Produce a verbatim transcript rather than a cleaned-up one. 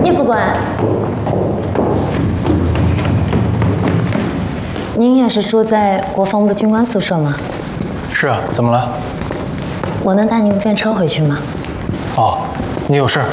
聂副官，您也是住在国防部军官宿舍吗？ 是啊，怎么了？ 我能搭您的便车回去吗？ 哦，你有事